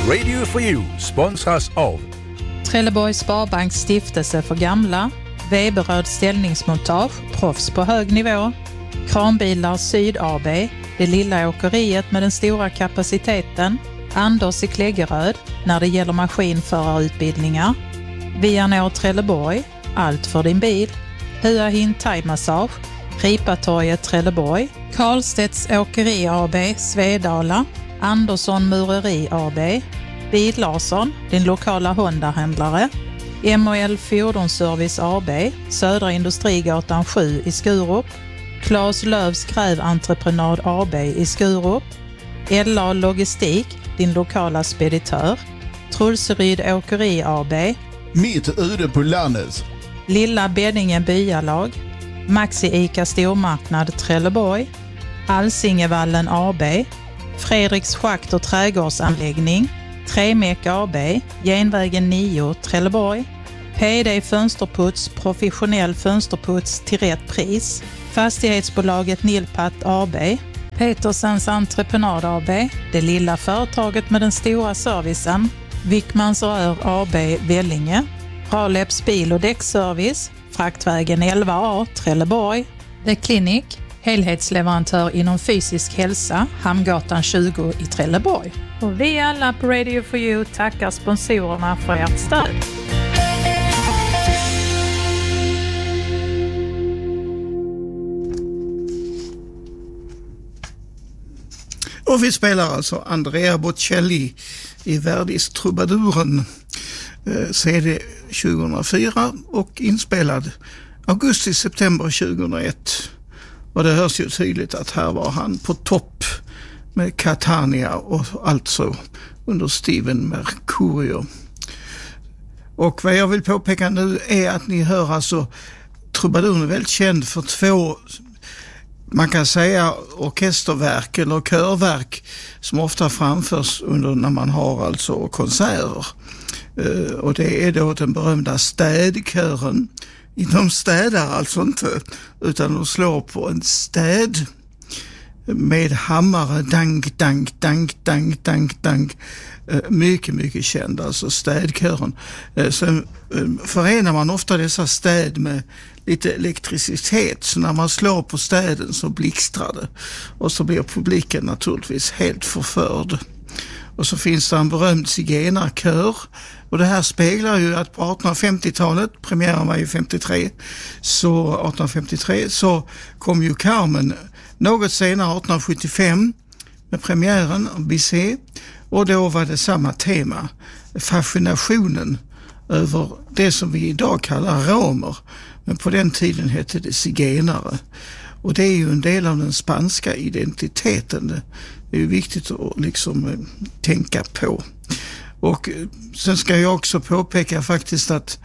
Radio for You sponsras av Trelleborgs Sparbanks stiftelse för gamla, Weberöd ställningsmontage, proffs på hög nivå, Kranbilar Syd AB, det lilla åkeriet med den stora kapaciteten, Anders i Kläggeröd när det gäller maskinförarutbildningar, Vianor Trelleborg, allt för din bil, Hua Hin Thai-massage, Ripatorget Trelleborg, Karlstedts Åkeri AB, Svedala, Andersson Mureri AB, Bil Larsson, din lokala Honda-händlare, MOL Fordonsservice AB, Södra Industrigatan 7 i Skurup, Claes Lövs Gräventreprenad AB i Skurup, LA Logistik, din lokala speditör, Trulseryd Åkeri AB, Mitt ute på landet, Lilla Beddinge Byalag, Maxi Ica Stormarknad Trelleborg, Alsingevallen AB, Fredriks Schakt och trädgårdsanläggning, Tremek AB, Genvägen 9 Trelleborg, PD Fönsterputs, professionell fönsterputs till rätt pris, Fastighetsbolaget Nilpat AB, Petersens Entreprenad AB, det lilla företaget med den stora servicen, Wickmans Rör AB Vellinge, Raleps bil- och däckservice, Fraktvägen 11A Trelleborg, The Clinic, helhetsleverantör inom fysisk hälsa, Hamngatan 20 i Trelleborg. Och vi alla på Radio for You tackar sponsorerna för ert stöd. Och vi spelar alltså Andrea Bocelli i Verdis Trubaduren, CD 2004 och inspelad augusti-september 2001. Och det hörs ju tydligt att här var han på topp med Catania och alltså under Steven Mercurio. Och vad jag vill påpeka nu är att ni hör alltså Trubaduren är väldigt känd för två, man kan säga orkesterverk eller körverk som ofta framförs under när man har alltså konserter. Och det är då den berömda städkören. De städar alltså inte, utan de slår på en städ med hammare, dank, dank, dank, dank, dank, dank. Mycket, mycket känd, alltså städkören. Sen förenar man ofta dessa städ med lite elektricitet, så när man slår på städen så blixtrar det. Och så blir publiken naturligtvis helt förförd. Och så finns det en berömd zigenarkör. Och det här speglar ju att på 1850-talet, premiären var ju 1853, så kom ju Carmen något senare, 1875, med premiären Bizet. Och då var det samma tema, fascinationen över det som vi idag kallar romer. Men på den tiden hette det zigenare. Och det är ju en del av den spanska identiteten. Det är ju viktigt att liksom tänka på. Och sen ska jag också påpeka faktiskt att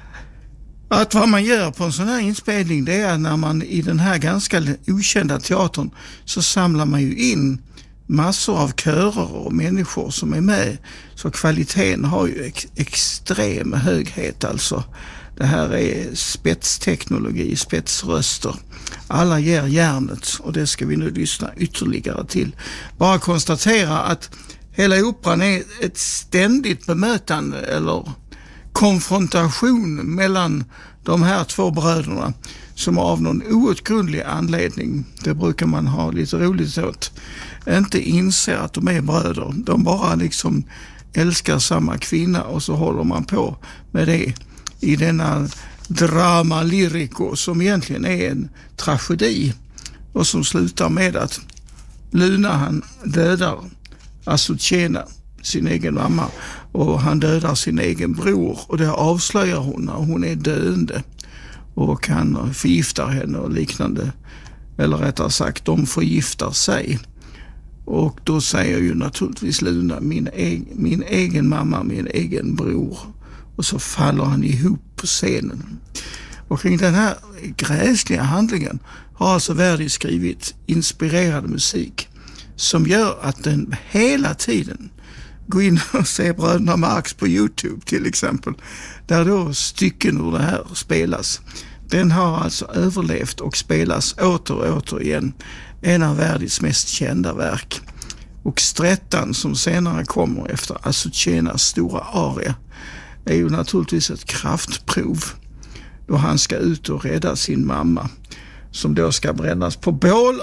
vad man gör på en sån här inspelning, det är när man i den här ganska okända teatern så samlar man ju in massor av körer och människor som är med. Så kvaliteten har ju extrem höghet alltså. Det här är spetsteknologi, spetsröster. Alla ger järnet och det ska vi nu lyssna ytterligare till. Bara konstatera att hela operan är ett ständigt bemötande eller konfrontation mellan de här två bröderna som av någon outgrundlig anledning, det brukar man ha lite roligt åt, inte inser att de är bröder. De bara liksom älskar samma kvinna och så håller man på med det i denna drama lyrico som egentligen är en tragedi och som slutar med att Luna han dödar Azucena, sin egen mamma, och han dödar sin egen bror och det avslöjar hon när hon är döende och han förgiftar henne och liknande, eller rättare sagt de förgiftar sig. Och då säger ju naturligtvis Luna min egen mamma, min egen bror, och så faller han ihop på scenen. Och kring den här gräsliga handlingen har alltså Verdi skrivit inspirerad musik som gör att den hela tiden går in och ser Bröderna Marx på YouTube till exempel, där då stycken ur det här spelas. Den har alltså överlevt och spelas åter och åter igen. En av Verdis mest kända verk. Och strättan som senare kommer efter Azucenas stora aria är ju naturligtvis ett kraftprov då han ska ut och rädda sin mamma som då ska brännas på bål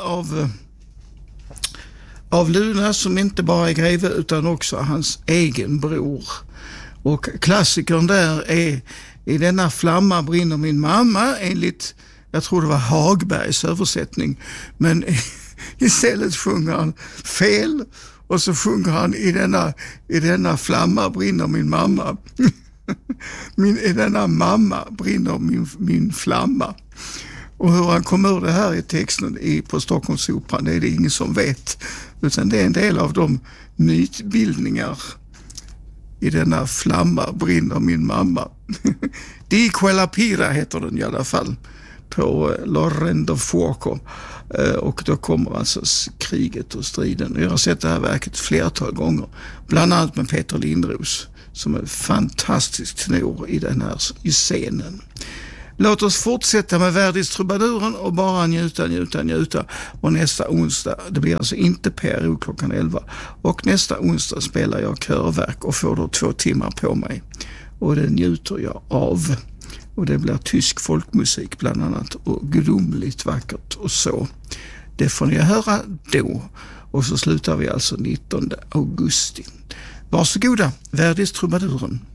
av Luna som inte bara är greve utan också hans egen bror. Och klassikern där är i denna flamma brinner min mamma enligt, jag tror det var Hagbergs översättning, men istället sjunger han fel och så sjunger han i denna flamma brinner min mamma. I denna mamma brinner min flamma. Och hur han kommer ur det här i texten på Stockholmsoperan, det är det ingen som vet. Utan det är en del av de mytbildningar. I denna flamma brinner min mamma. Di quella pira heter den i alla fall på Lorendo Fuoco. Och då kommer alltså kriget och striden. Jag har sett det här verket flertal gånger. Bland annat med Peter Lindros som är fantastisk tenor i scenen. Låt oss fortsätta med Verdis Trubaduren och bara njuta. Och nästa onsdag, det blir alltså inte PRO klockan 11. Och nästa onsdag spelar jag körverk och får då 2 timmar på mig. Och det njuter jag av. Och det blir tysk folkmusik bland annat och gudomligt vackert och så. Det får ni höra då. Och så slutar vi alltså 19 augusti. Varsågoda, Verdis Trubaduren.